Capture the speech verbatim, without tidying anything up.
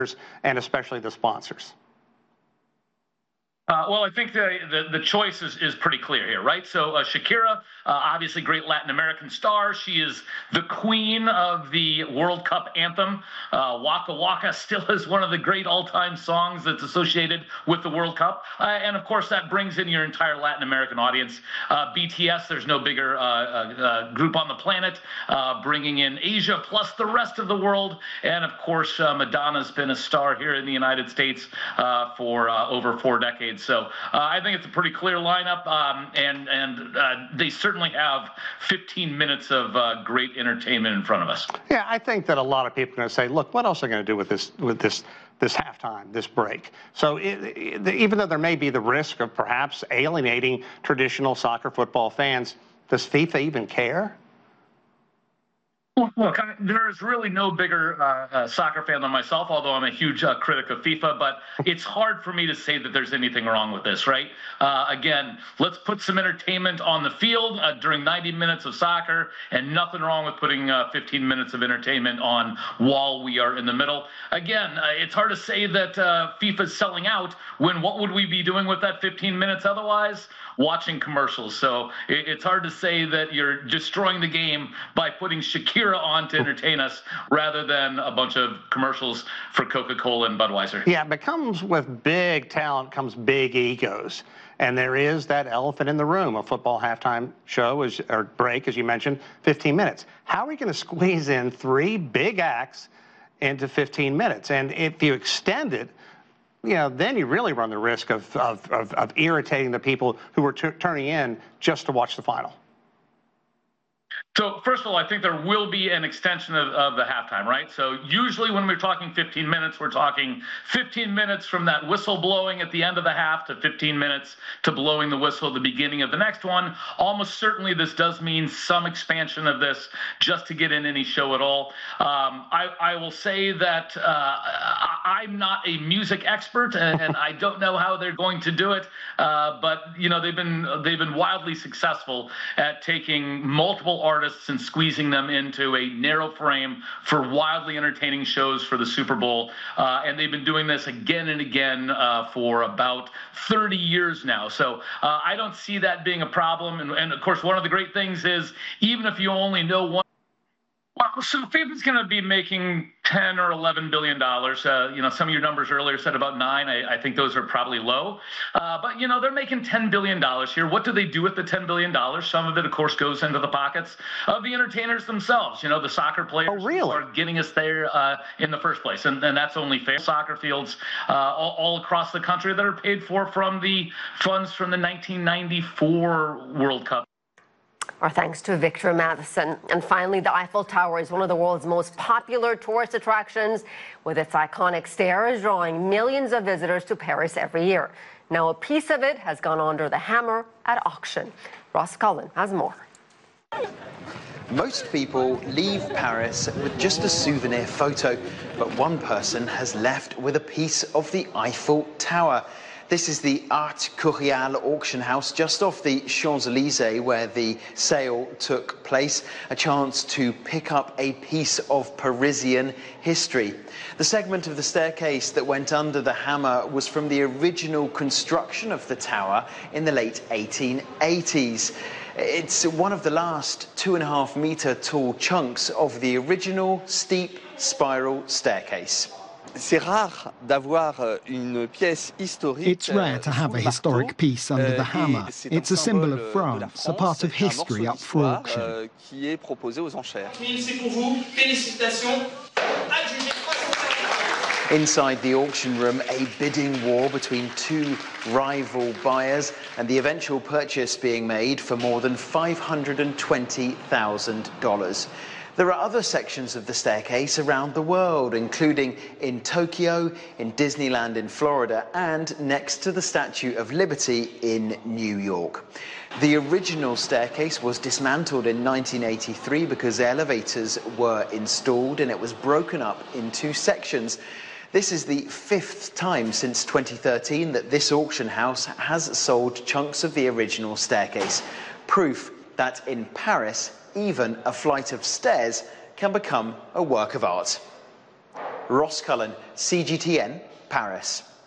and especially the sponsors? Uh, well, I think the, the, the choice is, is pretty clear here, right? So uh, Shakira, uh, obviously great Latin American star. She is the queen of the World Cup anthem. Uh, Waka Waka still is one of the great all-time songs that's associated with the World Cup. Uh, and, of course, that brings in your entire Latin American audience. Uh, B T S, there's no bigger uh, uh, group on the planet, uh, bringing in Asia plus the rest of the world. And, of course, uh, Madonna's been a star here in the United States uh, for uh, over four decades. So uh, I think it's a pretty clear lineup, um, and and uh, they certainly have fifteen minutes of uh, great entertainment in front of us. Yeah, I think that a lot of people are going to say, look, what else are they going to do with this with this this halftime, this break? So it, it, even though there may be the risk of perhaps alienating traditional soccer football fans, does FIFA even care? Look, I, there's really no bigger uh, uh, soccer fan than myself, although I'm a huge uh, critic of FIFA, but it's hard for me to say that there's anything wrong with this, right? Uh, again, let's put some entertainment on the field uh, during ninety minutes of soccer, and nothing wrong with putting uh, fifteen minutes of entertainment on while we are in the middle. Again, uh, it's hard to say that uh, FIFA's selling out when what would we be doing with that fifteen minutes otherwise? Watching commercials. So it, it's hard to say that you're destroying the game by putting Shakira on to entertain us rather than a bunch of commercials for Coca-Cola and Budweiser. Yeah, but comes with big talent comes big egos. And there is that elephant in the room. A football halftime show is, or break, as you mentioned, fifteen minutes. How are we going to squeeze in three big acts into fifteen minutes? And if you extend it, you know, then you really run the risk of, of, of, of irritating the people who are turning in just to watch the final. So, first of all, I think there will be an extension of, of the halftime, right? So usually when we're talking fifteen minutes, we're talking fifteen minutes from that whistle blowing at the end of the half to fifteen minutes to blowing the whistle at the beginning of the next one. Almost certainly this does mean some expansion of this just to get in any show at all. Um, I, I will say that uh, I'm not a music expert, and, and I don't know how they're going to do it, uh, but, you know, they've been, they've been wildly successful at taking multiple artists and squeezing them into a narrow frame for wildly entertaining shows for the Super Bowl. Uh, and they've been doing this again and again uh, for about thirty years now. So uh, I don't see that being a problem. And, and, of course, one of the great things is even if you only know one, well, so FIFA's going to be making ten or eleven billion dollars. Uh, you know, some of your numbers earlier said about nine. I, I think those are probably low. Uh, but, you know, they're making ten billion dollars here. What do they do with the ten billion dollars? Some of it, of course, goes into the pockets of the entertainers themselves. You know, the soccer players oh, really? who are getting us there uh, in the first place. And, and that's only fair. Soccer fields uh, all, all across the country that are paid for from the funds from the nineteen ninety-four World Cup. Our thanks to Victor Matheson. And finally, the Eiffel Tower is one of the world's most popular tourist attractions, with its iconic stairs drawing millions of visitors to Paris every year. Now, a piece of it has gone under the hammer at auction. Ross Cullen has more. Most people leave Paris with just a souvenir photo, but one person has left with a piece of the Eiffel Tower. This is the Art Curial auction house just off the Champs-Élysées where the sale took place, a chance to pick up a piece of Parisian history. The segment of the staircase that went under the hammer was from the original construction of the tower in the late eighteen eighties. It's one of the last two and a half metre tall chunks of the original steep spiral staircase. It's rare to have a historic piece under the hammer. It's a symbol of France, a part of history up for auction. Inside the auction room, a bidding war between two rival buyers and the eventual purchase being made for more than five hundred twenty thousand dollars. There are other sections of the staircase around the world, including in Tokyo, in Disneyland in Florida, and next to the Statue of Liberty in New York. The original staircase was dismantled in nineteen eighty-three because elevators were installed and it was broken up in two sections. This is the fifth time since twenty thirteen that this auction house has sold chunks of the original staircase. Proof that in Paris, even a flight of stairs can become a work of art. Ross Cullen, C G T N, Paris.